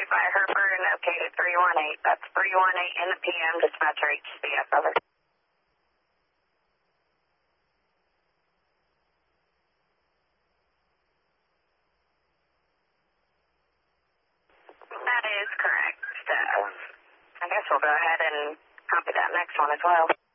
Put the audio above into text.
by Hereford and located 318. That's 318 in the PM, dispatcher HCF, over. That is correct. I guess we'll go ahead and copy that next one as well.